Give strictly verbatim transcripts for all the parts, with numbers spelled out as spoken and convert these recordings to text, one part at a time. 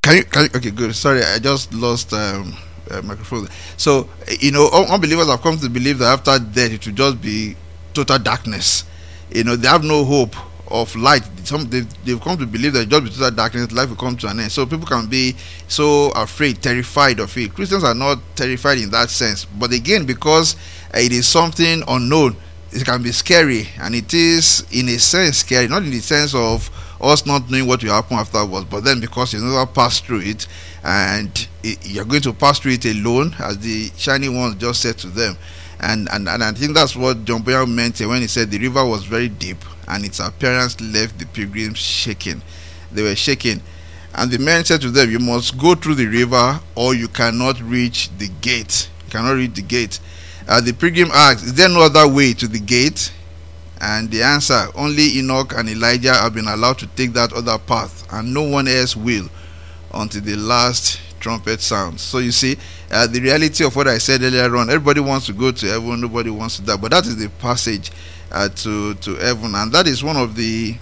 Can you, can you? Okay, good. Sorry, I just lost um, uh, microphone. So you know, un- unbelievers have come to believe that after death it will just be total darkness. You know, they have no hope of light. Some they've, they've come to believe that just be total darkness, life will come to an end. So people can be so afraid, terrified of it. Christians are not terrified in that sense, but again, because uh, it is something unknown, it can be scary, and it is in a sense scary, not in the sense of us not knowing what will happen afterwards, but then because you never passed through it, and it, you're going to pass through it alone, as the shiny ones just said to them. And, and and I think that's what John Boyan meant when he said the river was very deep and its appearance left the pilgrims shaking. They were shaking. And the men said to them, you must go through the river or you cannot reach the gate. You cannot reach the gate. Uh, the pilgrim asked, is there no other way to the gate? And the answer, only Enoch and Elijah have been allowed to take that other path, and no one else will until the last trumpet sounds. So you see, uh, the reality of what I said earlier on, everybody wants to go to heaven, nobody wants to die, but that is the passage uh, to, to heaven, and that is one of the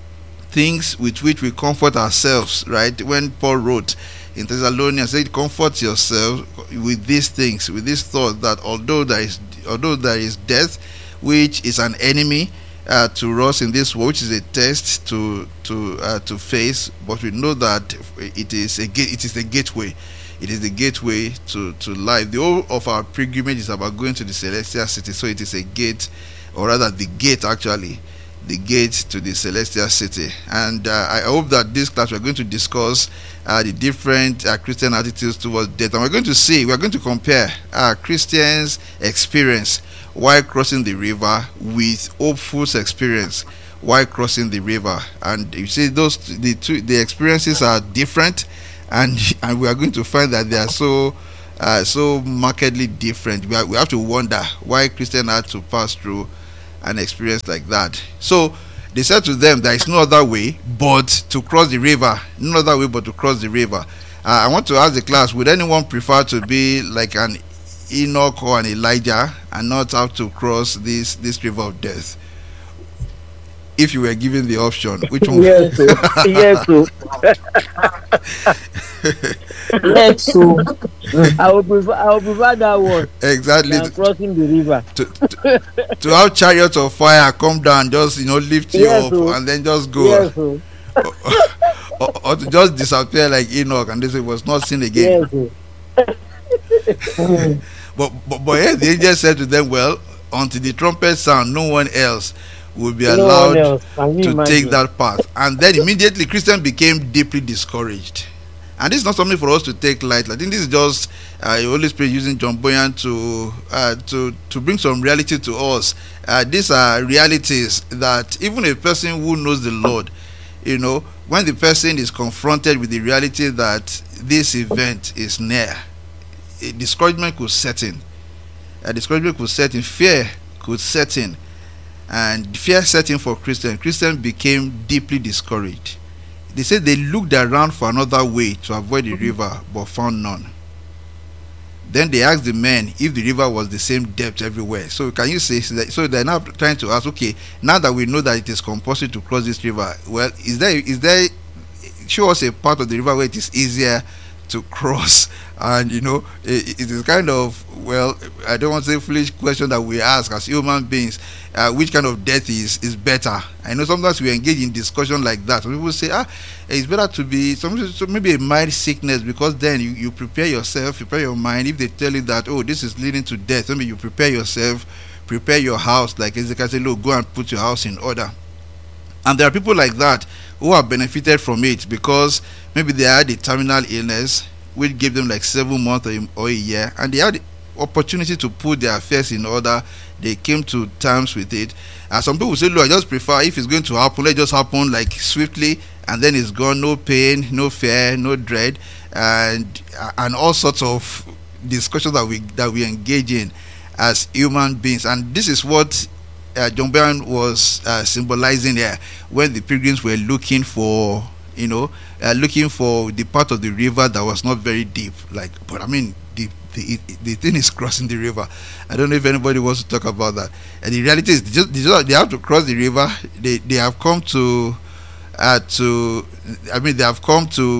things with which we comfort ourselves, right? When Paul wrote in Thessalonians, said, comfort yourself with these things, with this thought that although there is although there is death, which is an enemy uh, to us in this world, which is a test to to uh, to face, but we know that it is a gate, it is the gateway, it is the gateway to to life. The whole of our pilgrimage is about going to the celestial city, so it is a gate, or rather the gate actually, the gate to the celestial city. And uh, I hope that this class we're going to discuss uh, the different uh, Christian attitudes towards death, and we're going to see, we're going to compare uh, Christians' experience while crossing the river with hopeful's experience while crossing the river. And you see, those the two the experiences are different, and and we are going to find that they are so uh, so markedly different. We, are, we have to wonder why Christians had to pass through an experience like that. So they said to them, there is no other way but to cross the river. No other way but to cross the river. Uh, I want to ask the class, would anyone prefer to be like an Enoch or an Elijah and not have to cross this this river of death? If you were given the option, which one? Yes, so. Yes, so. Yes, so. I would prefer, I would prefer that one. Exactly. Than crossing the river. To, to, to have chariots of fire come down, just you know, lift you Yes, up, so. and then just go. Yes, so. or, or, or to just disappear like Enoch, and this was not seen again. Yes, so. But but, but yeah, the angel said to them, well, until the trumpet sound, no one else will be No allowed one else. Can you to imagine? take that path. And then immediately Christians became deeply discouraged. And this is not something for us to take lightly. I think this is just uh, the Holy Spirit using John Boyan to uh, to to bring some reality to us. Uh, these are realities that even a person who knows the Lord, you know, when the person is confronted with the reality that this event is near, a discouragement could set in. A discouragement could set in. Fear could set in. And fear set in for Christians. Christians became deeply discouraged. They said they looked around for another way to avoid the river, but found none. Then they asked the men if the river was the same depth everywhere. So can you say that? So they're now trying to ask, okay, now that we know that it is compulsory to cross this river, well, is there is there show us a part of the river where it is easier to cross? And you know, it, it is kind of, well, I don't want to say foolish question that we ask as human beings, uh, which kind of death is is better. I know sometimes we engage in discussion like that. Some people say, ah, it's better to be some so maybe a mild sickness, because then you, you prepare yourself, prepare your mind. If they tell you that, oh, this is leading to death, maybe you prepare yourself, prepare your house, like Ezekiel said, look, go and put your house in order. And there are people like that who have benefited from it because maybe they had a terminal illness which gave them like seven months or a, or a year, and they had the opportunity to put their affairs in order. They came to terms with it. And some people say, look, I just prefer, if it's going to happen, let it just happen like swiftly, and then it's gone. No pain, no fear, no dread, and and all sorts of discussions that we that we engage in as human beings. And this is what uh, John Boyan was uh, symbolizing here when the pilgrims were looking for, you know, uh, looking for the part of the river that was not very deep. Like, but I mean, the the, the thing is crossing the river. I don't know if anybody wants to talk about that. And the reality is, they, just, they, just, they have to cross the river. They they have come to, uh, to, I mean, they have come to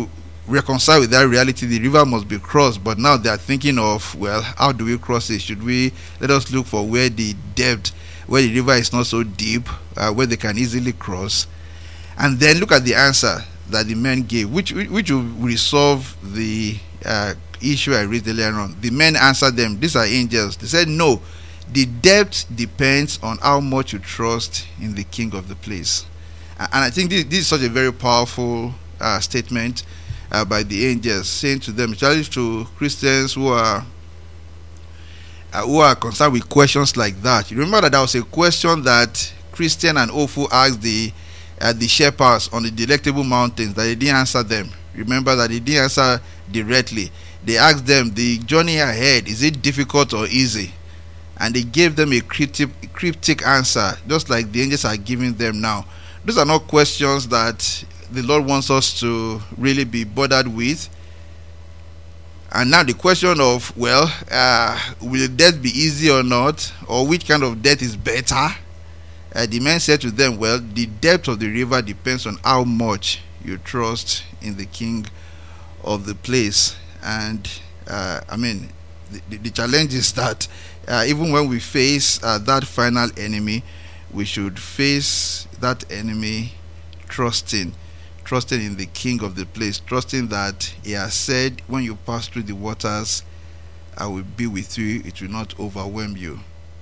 reconcile with that reality. The river must be crossed, but now they are thinking of, well, how do we cross it? Should we let us look for where the depth, where the river is not so deep, uh, where they can easily cross? And then look at the answer that the men gave, which which will resolve the uh, issue I raised earlier on. The men answered them, these are angels. They said, no, the depth depends on how much you trust in the king of the place. And I think this, this is such a very powerful uh, statement uh, by the angels, saying to them, especially to Christians who are uh, who are concerned with questions like that. You remember that there was a question that Christian and Ofu asked the uh, the shepherds on the Delectable Mountains, that they didn't answer them. Remember that they didn't answer directly. They asked them, the journey ahead, is it difficult or easy? And they gave them a cryptic, cryptic answer, just like the angels are giving them now. Those are not questions that the Lord wants us to really be bothered with. And now the question of, well, uh, will death be easy or not? Or which kind of death is better? Uh, the men said to them, well, the depth of the river depends on how much you trust in the king of the place. And, uh, I mean, the, the, the challenge is that uh, even when we face uh, that final enemy, we should face that enemy trusting, trusting in the king of the place, trusting that he has said, when you pass through the waters, I will be with you, it will not overwhelm you.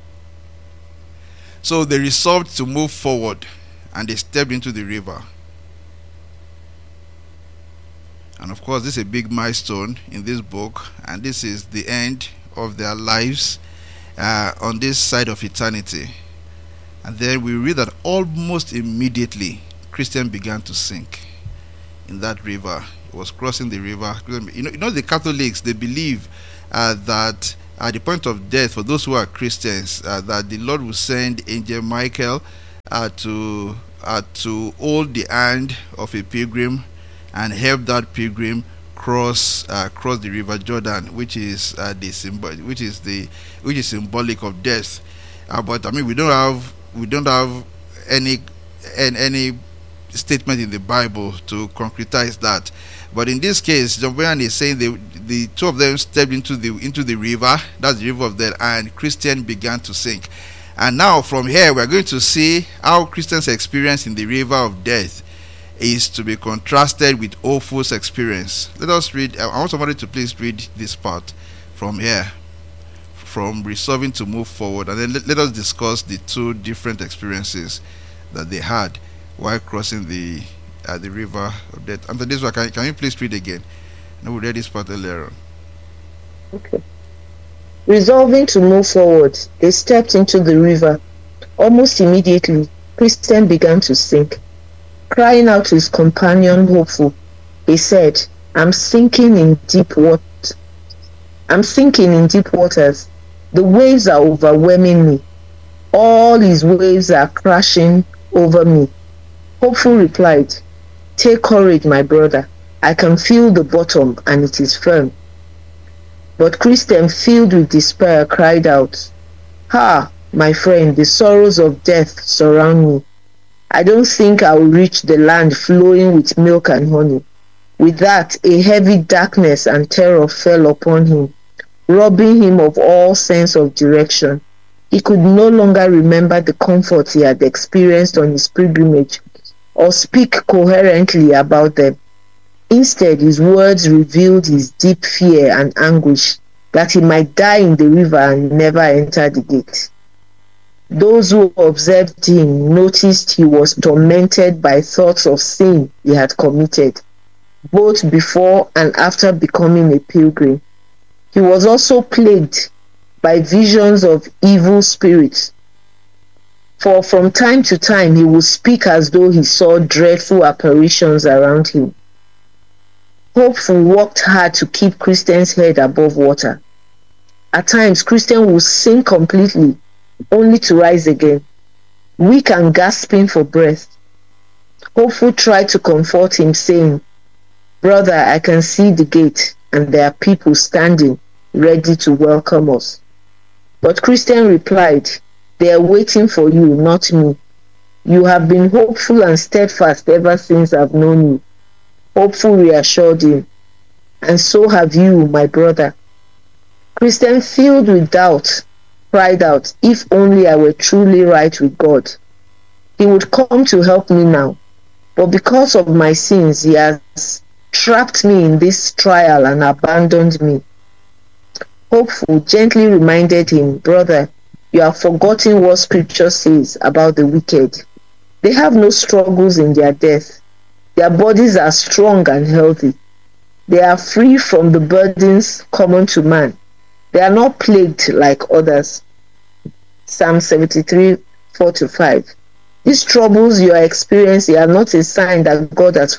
So they resolved to move forward, and they stepped into the river. And of course, this is a big milestone in this book, and this is the end of their lives uh, on this side of eternity. And then we read that almost immediately, Christian began to sink in that river. He was crossing the river. You know, you know the Catholics, they believe uh, that at the point of death, for those who are Christians, uh, that the Lord will send Angel Michael uh, to uh, to hold the hand of a pilgrim and help that pilgrim cross uh, cross the river Jordan, which is uh, the symbol, which is the which is symbolic of death. Uh, but I mean, we don't have we don't have any any, any statement in the Bible to concretize that. But in this case, John Bunyan is saying the the two of them stepped into the into the river, that's the river of death, and Christian began to sink. And now from here, we are going to see how Christian's experience in the river of death is to be contrasted with Ofu's experience. Let us read. I want somebody to please read this part from here, from resolving to move forward, and then let, let us discuss the two different experiences that they had while crossing the uh, the river of death. After this one, can, can you please read again? No, we read this part earlier on. Okay. Resolving to move forward, they stepped into the river. Almost immediately, Christian began to sink. Crying out to his companion, Hopeful, he said, I'm sinking in deep water. I'm sinking in deep waters. The waves are overwhelming me. All these waves are crashing over me. Hopeful replied, Take courage, my brother. I can feel the bottom and it is firm. But Christian, filled with despair, cried out, Ha, my friend, the sorrows of death surround me. I don't think I will reach the land flowing with milk and honey. With that, a heavy darkness and terror fell upon him, robbing him of all sense of direction. He could no longer remember the comfort he had experienced on his pilgrimage, or speak coherently about them. Instead, his words revealed his deep fear and anguish that he might die in the river and never enter the gate. Those who observed him noticed he was tormented by thoughts of sin he had committed, both before and after becoming a pilgrim. He was also plagued by visions of evil spirits, for from time to time he would speak as though he saw dreadful apparitions around him. Hopeful worked hard to keep Christian's head above water. At times, Christian would sink completely, only to rise again, weak and gasping for breath. Hopeful tried to comfort him, saying, Brother, I can see the gate, and there are people standing, ready to welcome us. But Christian replied, They are waiting for you, not me. You have been hopeful and steadfast ever since I've known you. Hopeful reassured him, and so have you, my brother. Christian, filled with doubt, cried out, if only I were truly right with God. He would come to help me now. But because of my sins, he has trapped me in this trial and abandoned me. Hopeful gently reminded him, brother, you have forgotten what scripture says about the wicked. They have no struggles in their death. Their bodies are strong and healthy. They are free from the burdens common to man. They are not plagued like others. Psalm seventy-three, four to five. These troubles you are experiencing are not a sign that God has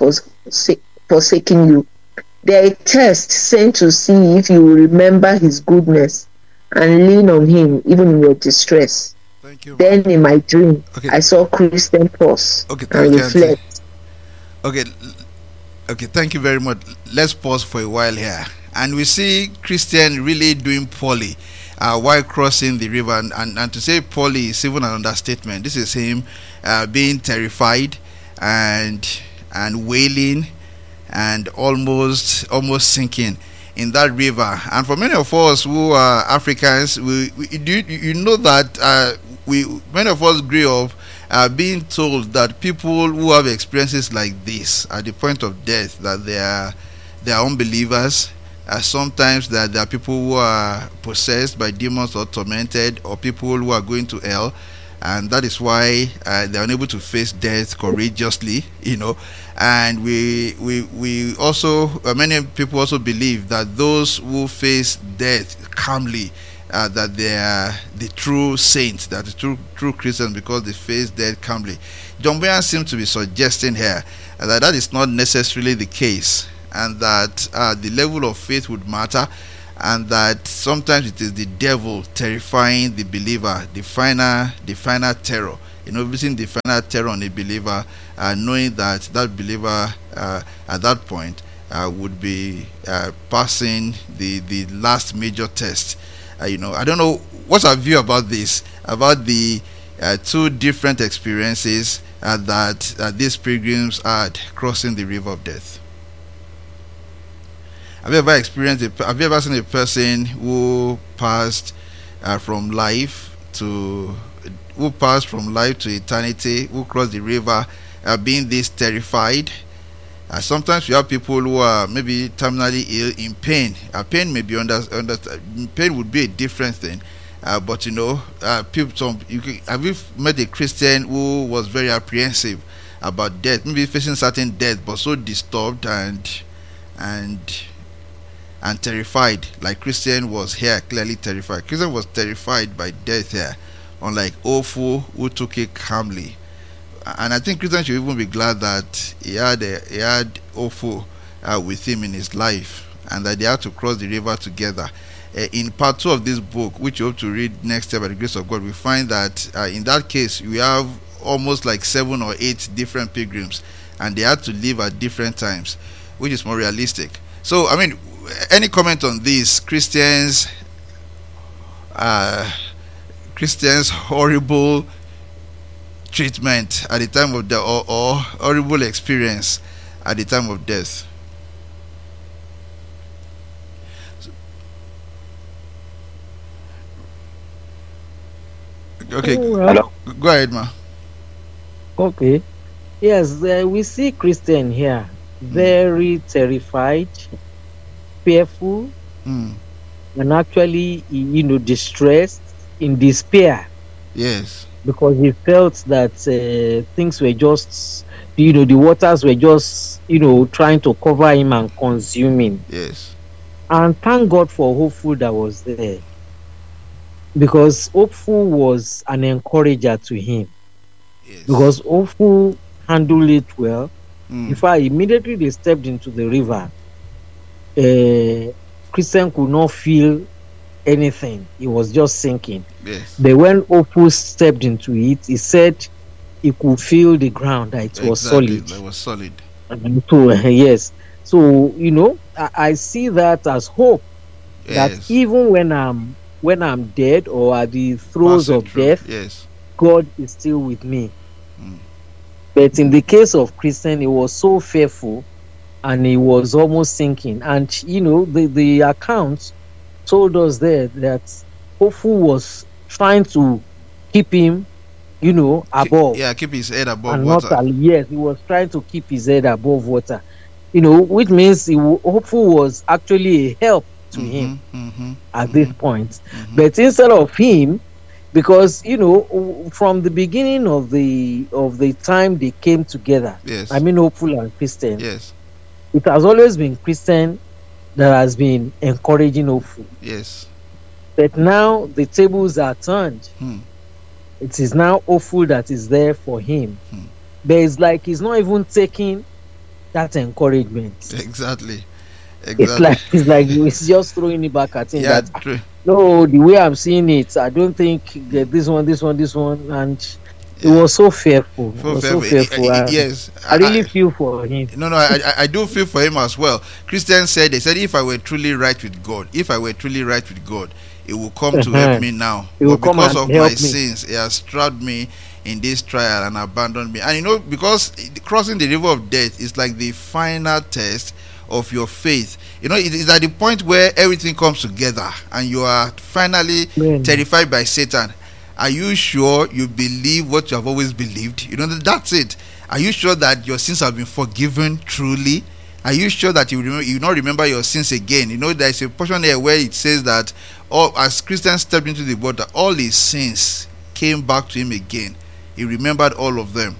forsaken you. They are a test sent to see if you will remember his goodness and lean on him even in your distress. Thank you. Then in my dream, okay. I saw Christian pause okay, and reflect. Okay, okay, thank you very much. Let's pause for a while here. And we see Christian really doing poorly uh, while crossing the river. And, and, and to say poorly is even an understatement. This is him uh, being terrified and and wailing and almost almost sinking in that river. And for many of us who are Africans, we, we do you know that uh, we many of us grew up uh, being told that people who have experiences like this at the point of death, that they are they are unbelievers. Uh, sometimes that there are people who are possessed by demons or tormented, or people who are going to hell, and that is why uh, they are unable to face death courageously, you know. And we we we also uh, many people also believe that those who face death calmly, uh, that they are the true saints, that the true true Christians, because they face death calmly. John Bunyan seems to be suggesting here uh, that that is not necessarily the case, and that uh, the level of faith would matter, and that sometimes it is the devil terrifying the believer, the final, the final terror. You know, visiting the final terror on a believer, uh, knowing that that believer uh, at that point uh, would be uh, passing the the last major test. Uh, you know, I don't know what's our view about this, about the uh, two different experiences uh, that uh, these pilgrims had crossing the river of death. Have you ever experienced a, have you ever seen a person who passed uh, from life to who passed from life to eternity, who crossed the river, uh, being this terrified? Uh, sometimes you have people who are maybe terminally ill, in pain. Uh, pain may be under, under pain would be a different thing, uh, but you know, uh, people. Some you can, have you met a Christian who was very apprehensive about death, maybe facing certain death, but so disturbed and and and terrified, like Christian was here, clearly terrified. Christian was terrified by death here, unlike Ofu, who took it calmly. And I think Christian should even be glad that he had a, he had Ofu uh, with him in his life, and that they had to cross the river together. Uh, in part two of this book, which you hope to read next year by the grace of God, we find that uh, in that case we have almost like seven or eight different pilgrims, and they had to leave at different times, which is more realistic. So, I mean, any comment on this? Christians, uh, Christians' horrible treatment at the time of death, or, or horrible experience at the time of death. Okay, Hello. Go ahead, ma. Okay. Yes, uh, we see Christian here, very mm. terrified, fearful, mm. and actually, you know, distressed, in despair. Yes. Because he felt that uh, things were just, you know, the waters were just, you know, trying to cover him and consume him. Yes. And thank God for Hopeful that was there. Because Hopeful was an encourager to him. Yes. Because Hopeful handled it well. Mm. In fact, immediately they stepped into the river, uh, Christian could not feel anything. He was just sinking. Yes. But when Hopeful stepped into it, he said he could feel the ground, that it Exactly. was solid. That was solid. And so, uh, yes. So, you know, I, I see that as hope. Yes. That even when I'm when I'm dead or at the throes Passing of through. death, Yes. God is still with me. Mm. But in the case of Christian, he was so fearful and he was almost sinking. And you know, the the account told us there that Hopeful was trying to keep him, you know, Keep, above yeah, keep his head above and not water. al- yes, he was trying to keep his head above water. You know, which means he w- Hopeful was actually a help to him Mm-hmm, mm-hmm, at mm-hmm, this point. mm-hmm. But instead of him, because you know, w- from the beginning of the of the time they came together, Yes. I mean, Hopeful and Christian, Yes. it has always been Christian that has been encouraging Hopeful. Yes. But now the tables are turned. Hmm. It is now Hopeful that is there for him. Hmm. But it's like he's not even taking that encouragement. Exactly. It's Exactly. like it's like he's just throwing it back at him. Yeah. That True. no, the way I'm seeing it, I don't think that this one, this one, this one, and it Yeah. was so fearful. It For- was for- so eh, fearful. eh, I, yes. I really I- feel for him. No, no, I, I, I do feel for him as well. Christians said, they said, if I were truly right with God, if I were truly right with God, it will come to help Uh-huh. me now. He will But come because and of my help me. sins, he has trapped me in this trial and abandoned me. And you know, because crossing the river of death is like the final test of your faith. You know, it is at the point where everything comes together and you are finally Amen. terrified by Satan. Are you sure you believe what you have always believed? You know, that's it. Are you sure that your sins have been forgiven truly? Are you sure that you remember, you not remember your sins again? You know, there's a portion there where it says that all, as Christian stepped into the water, all his sins came back to him again. He remembered all of them.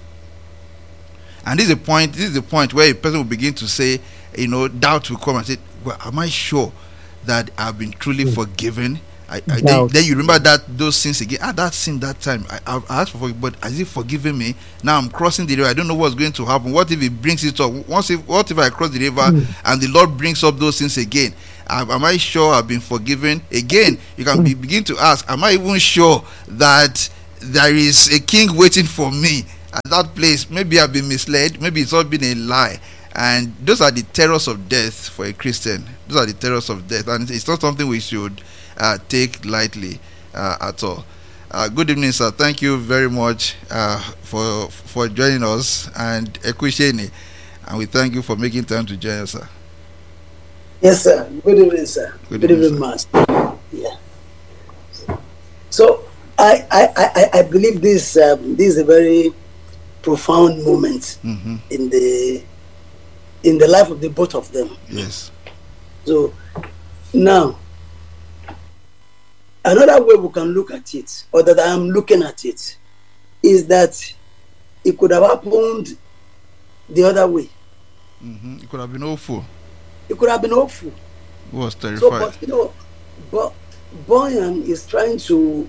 And this is the point, this is the point where a person will begin to say, you know, doubt will come and say, well, am I sure that I've been truly Mm. forgiven? I, I, then, Doubt. then you remember that those sins again. Ah, that sin that time, I, I I asked for forgiveness, but has he forgiven me? Now I'm crossing the river. I don't know what's going to happen. What if he brings it up? Once if, what if I cross the river Mm. and the Lord brings up those sins again? Am am I sure I've been forgiven? Again, you can be, begin to ask, am I even sure that there is a king waiting for me at that place? Maybe I've been misled. Maybe it's all been a lie. And those are the terrors of death for a Christian. Those are the terrors of death. And it's not something we should uh, take lightly uh, at all. Uh, good evening, sir. Thank you very much uh, for for joining us. And Ekusheni. And we thank you for making time to join us, sir. Yes, sir. Good evening, sir. Good Good, evening, evening, Master. Yeah. So I I, I, I believe this um, this is a very profound moment Mm-hmm. in the in the life of the both of them. Yes. So now another way we can look at it, or that I am looking at it, is that it could have happened the other way. Mm-hmm. It could have been awful. It could have been hopeful. He was So, terrified. but you know, but Boyan is trying to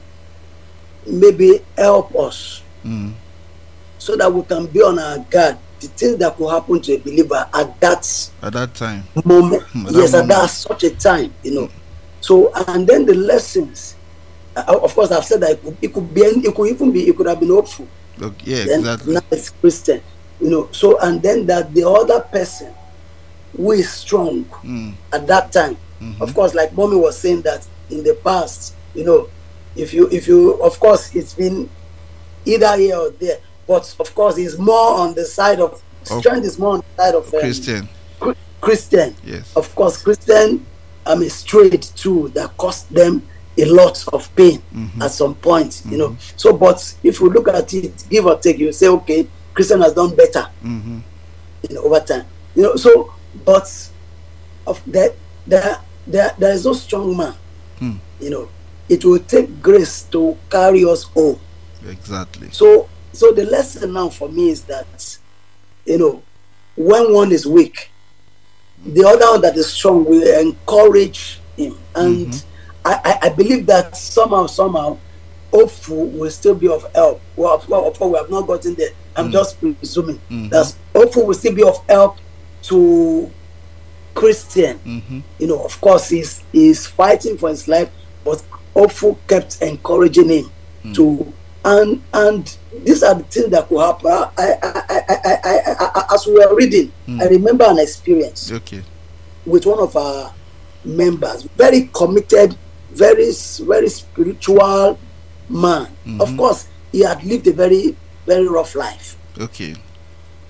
maybe help us Mm. so that we can be on our guard. The things that could happen to a believer at that At that time. moment, Hmm, at that yes, at moment. that such a time, you know. So, and then the lessons. Uh, of course, I've said that it could, it could be, any- it could even be, it could have been hopeful. Look, yeah, Then exactly. now it's Christian, you know. So, and then that the other person who is strong Mm. at that time. Mhm. Of course, like mommy was saying that in the past, you know, if you if you of course it's been either here or there, but of course it's more on the side of Of strength is more on the side of um, Christian. Chri- Christian. Yes. Of course, Christian I mean straight too that cost them a lot of pain Mhm. at some point, you know. So but if you look at it, give or take, you say, okay, Christian has done better, Mm-hmm. you know, over time. You know, so but of that there there there is no strong man. Hmm. You know, it will take grace to carry us home. Exactly. So so the lesson now for me is that, you know, when one is weak, the other one that is strong will encourage him. And Mhm. I, I, I believe that somehow, somehow, hopeful will still be of help. Well, of course, of course we have not gotten there. I'm Mm. just presuming Mhm. that hopeful will still be of help to Christian. Mm-hmm. You know, of course, he's he's fighting for his life, but hopeful kept encouraging him Mm. to, and and these are the things that could happen. I, I, I, I, I, I, I, as we were reading, Mm. I remember an experience Okay. with one of our members, very committed, very very spiritual man. Mhm. Of course, he had lived a very very rough life. Okay.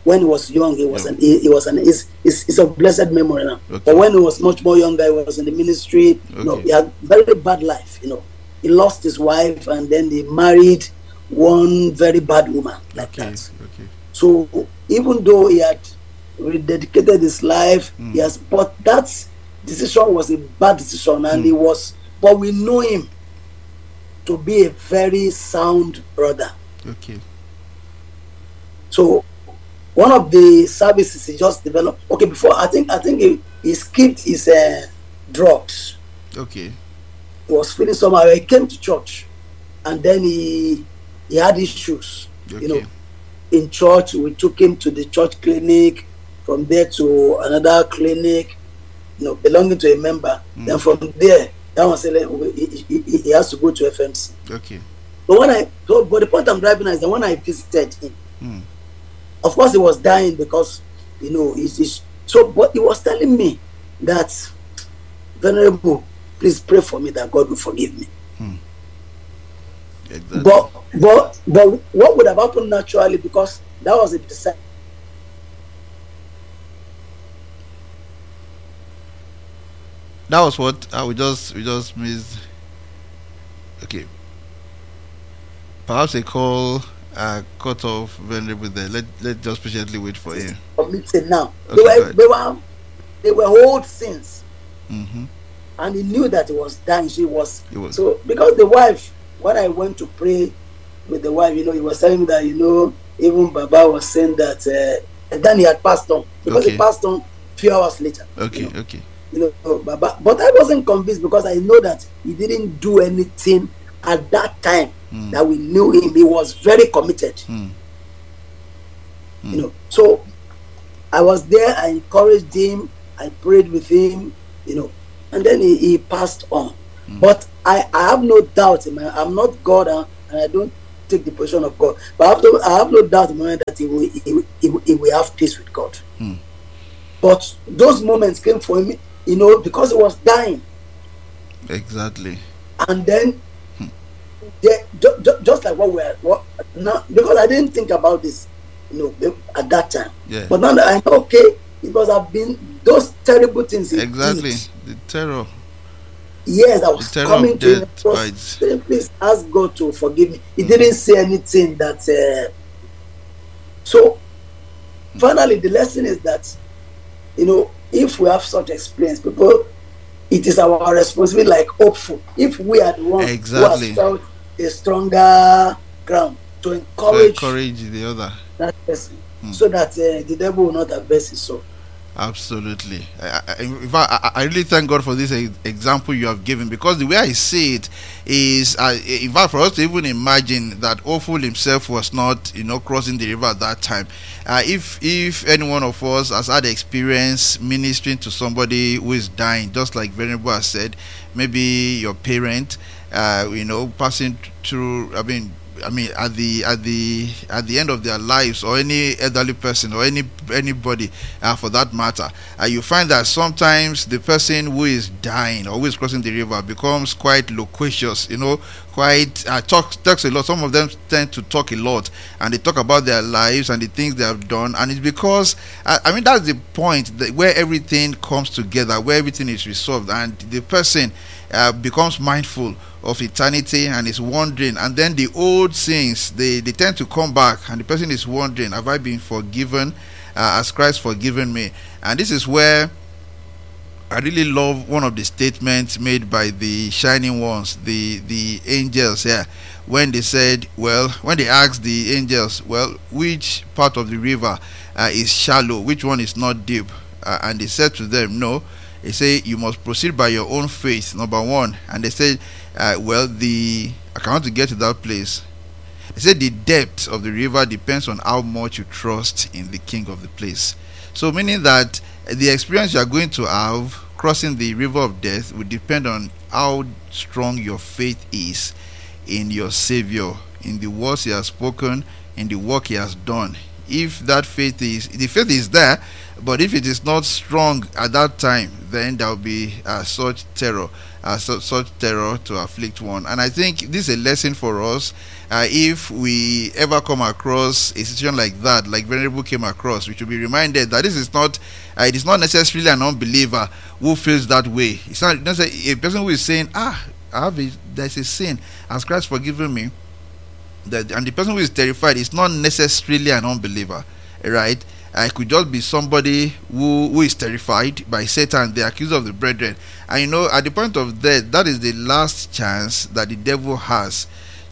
when he was young, he was Yeah. an he, he was an is is is of blessed memory now. Okay. But when he was much more younger, he was in the ministry. You know, Okay. he had very bad life. You know, he lost his wife and then he married one very bad woman like Okay. that. Okay. So even though he had rededicated his life, Mm. he has, but that decision was a bad decision, and Mm. he was. But we know him to be a very sound brother. Okay. So one of the services he just developed. Okay, before I think I think he, he skipped his uh, drugs. Okay. He was feeling somehow. He came to church, and then he he had issues. Okay. You know, in church we took him to the church clinic. From there to another clinic, you know, belonging to a member. Mm. Then from there, that one said he, he, he, he has to go to F M C. Okay. But when I, so, but the point I'm driving at is that when I visited him, Mm. of course he was dying because, you know, he's, he's so. But he was telling me that, Venerable, please pray for me that God will forgive me. Exactly. But but but what would have happened naturally, because that was a decision. That was what uh, we just we just missed. Okay. Perhaps a call uh, cut off Venerable there. Let let just patiently wait for him. Committed now. Okay, they go were ahead. they were they were old sins, Mm-hmm. and he knew that he was dying. She was It was. so, because the wife, when I went to pray with the wife, you know, he was telling me that, you know, even Baba was saying that, uh, and then he had passed on, because Okay. he passed on a few hours later. Okay. You know, Okay. you know, Baba, but I wasn't convinced, because I know that he didn't do anything at that time Mm. that we knew him. He was very committed. Mm. You know, so I was there. I encouraged him. I prayed with him. You know, and then he, he passed on. Mm. But I, I have no doubt in my. I'm not God, uh, and I don't take the position of God. But I have no, I have no doubt in my mind that he will, he, will- he, will- he will have peace with God. Mm. But those moments came for him, you know, because he was dying, Exactly. and then. They, ju- ju- just like what we're what now, because I didn't think about this, you know, at that time. Yeah. But now that I know, okay, it must have been those terrible things he Exactly. did. The terror. Yes, I was The terror coming of to him. death, I was right. saying, please ask God to forgive me. He Mm. didn't say anything that. Uh, so, finally, the lesson is that, you know, if we have such experience, people, it is our responsibility, like hopeful. If we are the ones Exactly. who have felt a stronger ground to To encourage encourage the other. that person, Mm. so that uh, the devil will not avenge his soul. Absolutely. I, I, in fact, I, I really thank God for this e- example you have given, because the way I see it is, uh, in fact, for us to even imagine that Ophel himself was not, you know, crossing the river at that time. Uh, if if any one of us has had experience ministering to somebody who is dying, just like Venerable has said, maybe your parent, uh, you know, passing through, I mean, I mean, at the at the at the end of their lives, or any elderly person, or any anybody, uh, for that matter, uh, you find that sometimes the person who is dying or who is crossing the river becomes quite loquacious, you know, quite uh, talks talks a lot. Some of them tend to talk a lot, and they talk about their lives and the things they have done, and it's because uh, I mean, that's the point that where everything comes together, where everything is resolved, and the person uh, becomes mindful of eternity and is wondering, and then the old sins, they, they tend to come back, and the person is wondering, have I been forgiven uh, as Christ forgiven me? And this is where I really love one of the statements made by the shining ones, the the angels here, when they said, well, when they asked the angels, well, which part of the river uh, is shallow, which one is not deep, uh, and they said to them, no, they say you must proceed by your own faith, number one. And they said, uh, well, the I can't to get to that place. They said the depth of the river depends on how much you trust in the king of the place. So meaning that the experience you are going to have crossing the river of death will depend on how strong your faith is in your Savior, in the words he has spoken, in the work he has done. If that faith is, the faith is there, but if it is not strong at that time, then there will be uh, such terror uh, su- such terror to afflict one. And I think this is a lesson for us. Uh, if we ever come across a situation like that, like Venerable came across, we should be reminded that this is not, uh, it is not necessarily an unbeliever who feels that way. It's not, not a, a person who is saying, ah, I have a, there's a sin, has Christ forgiven me? That, and the person who is terrified is not necessarily an unbeliever, right? Uh, it could just be somebody who, who is terrified by Satan, the accuser of the brethren. And you know, at the point of death, that is the last chance that the devil has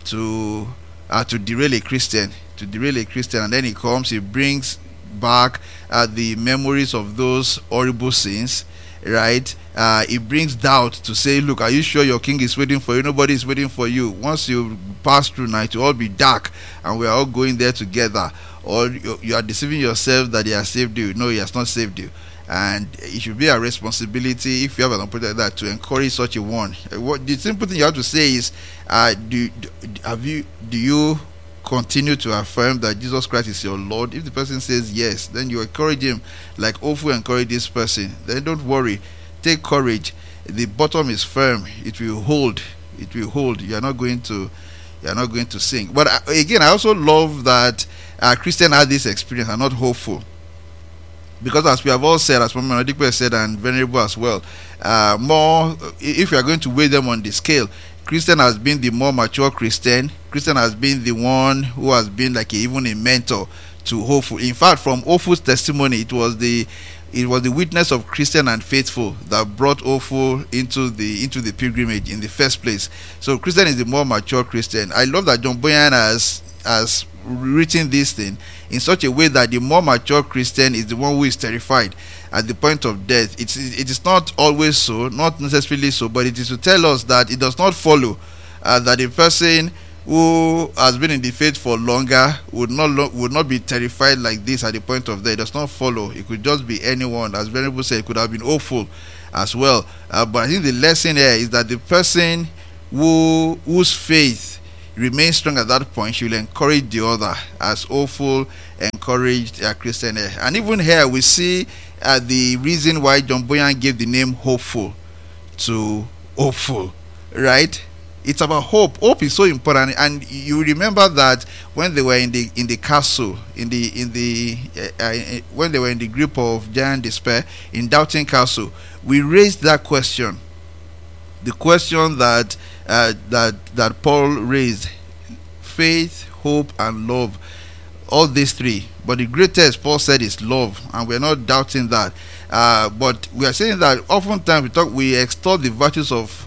to uh, to derail a Christian, to derail a Christian. And then he comes, he brings back uh, the memories of those horrible sins, right? Uh, it brings doubt to say, look, are you sure your king is waiting for you? Nobody is waiting for you. Once you pass through now, it will all be dark and we are all going there together. Or you, you are deceiving yourself that he has saved you. No, he has not saved you. And it should be a responsibility, if you have an opportunity like that, to encourage such a one. What the simple thing you have to say is, uh, do, do have you do you continue to affirm that Jesus Christ is your Lord? If the person says yes, then you encourage him like Ofu encourage this person. Then don't worry, take courage. The bottom is firm. It will hold. It will hold. You are not going to you are not going to sink. But uh, again, I also love that uh, Christian had this experience and not hopeful. Because as we have all said, as Mama Nadikwe said, and Venerable as well, uh, more, if you are going to weigh them on the scale, Christian has been the more mature Christian. Christian has been the one who has been like a, even a mentor to Hopeful. In fact, from Hopeful's testimony, it was the it was the witness of Christian and Faithful that brought Hopeful into the into the pilgrimage in the first place. So Christian is the more mature Christian. I love that John Boyan has has written this thing in such a way that the more mature Christian is the one who is terrified at the point of death. It's, it is not always so, not necessarily so, but it is to tell us that it does not follow uh, that a person who has been in the faith for longer would not lo- would not be terrified like this at the point of death. It does not follow. It could just be anyone. As Venerable said, it could have been Hopeful as well. Uh, but I think the lesson here is that the person who whose faith remain strong at that point, she will encourage the other, as Hopeful encouraged uh, Christian here. And even here we see uh, the reason why John Boyan gave the name Hopeful to Hopeful, right? It's about hope. Hope is so important. And you remember that when they were in the in the castle, in the in the uh, uh, when they were in the grip of giant despair in Doubting Castle, we raised that question, the question that Uh, that that Paul raised: faith, hope, and love. All these three, but the greatest, Paul said, is love, and we're not doubting that. Uh, but we are saying that oftentimes we talk, we extol the virtues of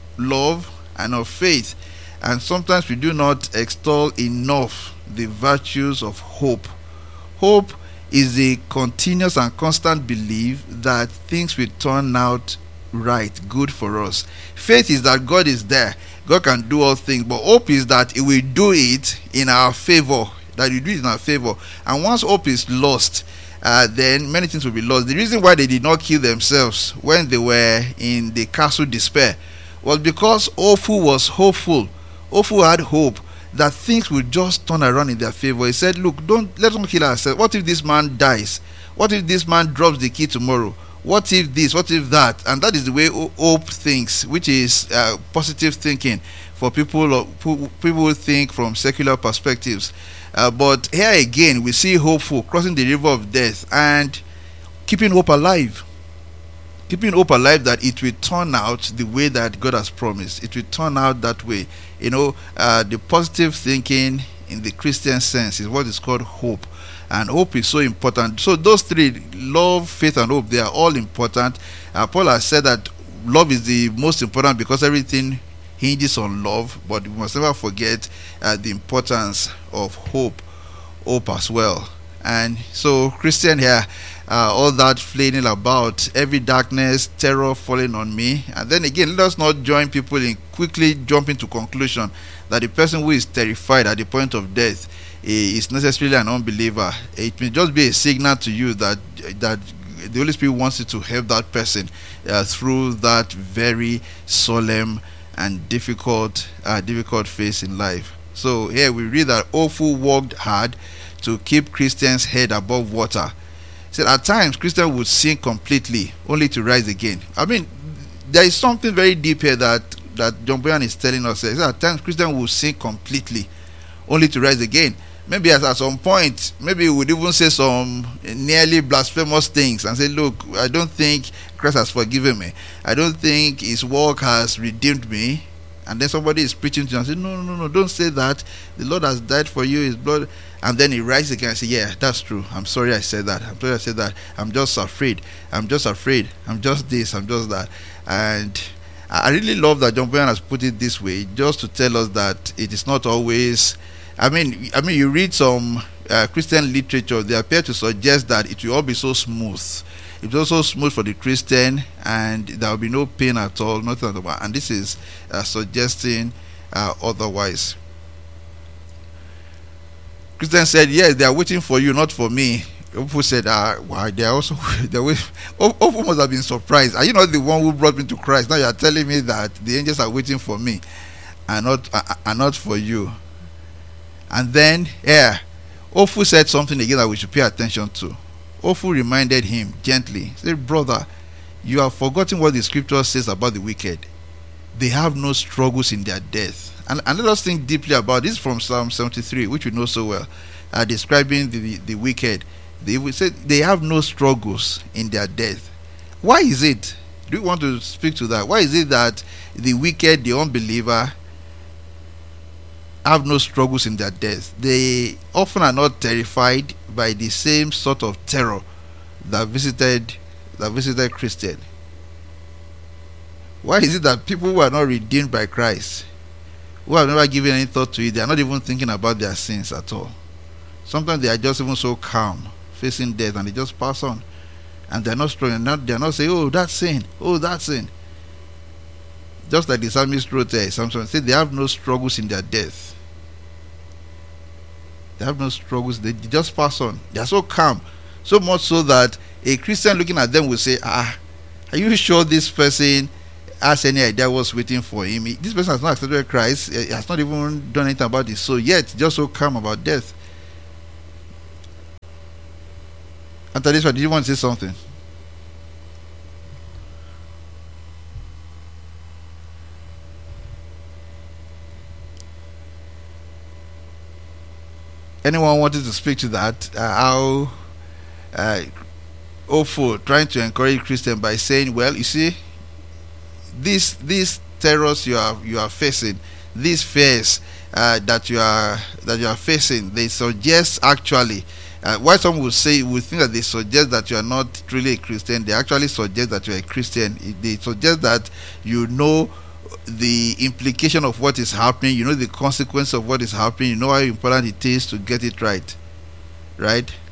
love and of faith, and sometimes we do not extol enough the virtues of hope. Hope is the continuous and constant belief that things will turn out right, good for us. Faith is that God is there, God can do all things. But hope is that He will do it in our favor, that He will do it in our favor. And once hope is lost, uh, then many things will be lost. The reason why they did not kill themselves when they were in the castle despair was because Hopeful was hopeful. Hopeful had hope that things will just turn around in their favor. He said, look, don't let's not kill ourselves. What if this man dies? What if this man drops the key tomorrow? What if this? What if that? And that is the way hope thinks, which is uh, positive thinking for people people who think from secular perspectives. Uh, but here again, we see Hopeful crossing the river of death and keeping hope alive. Keeping hope alive that it will turn out the way that God has promised. It will turn out that way. You know, uh, the positive thinking in the Christian sense is what is called hope. And hope is so important. So those three, love, faith, and hope, they are all important. Uh, Paul has said that love is the most important because everything hinges on love. But we must never forget uh, the importance of hope, hope as well. And so Christian here, uh, all that flailing about, every darkness, terror falling on me. And then again, let us not join people in quickly jumping to conclusion that the person who is terrified at the point of death is necessarily an unbeliever. It may just be a signal to you that that the Holy Spirit wants you to help that person uh, through that very solemn and difficult uh, difficult phase in life. So here we read that Hopeful worked hard to keep Christians' head above water. He said at times Christians would sink completely only to rise again. I mean, there is something very deep here that that John Bunyan is telling us. Is that at times Christians will sin completely, only to rise again. Maybe at, at some point, maybe we would even say some nearly blasphemous things and say, look, I don't think Christ has forgiven me. I don't think his work has redeemed me. And then somebody is preaching to you and say, no, no, no, don't say that. The Lord has died for you, his blood. And then he rises again and say, yeah, that's true. I'm sorry I said that. I'm sorry I said that. I'm just afraid. I'm just afraid. I'm just this. I'm just that. And I really love that John Bunyan has put it this way, just to tell us that it is not always... I mean, I mean, you read some uh, Christian literature; they appear to suggest that it will all be so smooth. It's also smooth for the Christian, and there will be no pain at all, nothing at all. And this is uh, suggesting uh, otherwise. Christian said, "Yes, they are waiting for you, not for me." People said, "Ah, why? They are also they wait." Ofu must have been surprised. Are you not the one who brought me to Christ? Now you are telling me that the angels are waiting for me, and not uh, and not for you. And then, yeah, Ofu said something again that we should pay attention to. Ofu reminded him gently, he said, brother, you have forgotten what the scripture says about the wicked. They have no struggles in their death. And, and let us think deeply about this from Psalm seventy-three, which we know so well, uh, describing the, the, the wicked. They will say they have no struggles in their death. Why is it? Do you want to speak to that? Why is it that the wicked, the unbeliever, have no struggles in their death? They often are not terrified by the same sort of terror that visited that visited Christian. Why is it that people who are not redeemed by Christ, who have never given any thought to it, they are not even thinking about their sins at all? Sometimes they are just even so calm, facing death, and they just pass on, and they are not strong. Not they are not saying, "Oh, that's sin. Oh, that's sin." Just like the psalmist wrote there, Samson said, they have no struggles in their death. They have no struggles. They just pass on. They are so calm. So much so that a Christian looking at them will say, ah, are you sure this person has any idea what's waiting for him? This person has not accepted Christ. He has not even done anything about it. So yet, just so calm about death. After this one, did you want to say something? Anyone wanted to speak to that? Uh, how uh, awful trying to encourage Christian by saying, well, you see, these these terrors you are you are facing, these fears uh, that you are that you are facing, they suggest actually. Uh, why some would say would think that they suggest that you are not really a Christian, they actually suggest that you are a Christian. They suggest that you know the implication of what is happening, you know the consequence of what is happening, you know how important it is to get it right, right?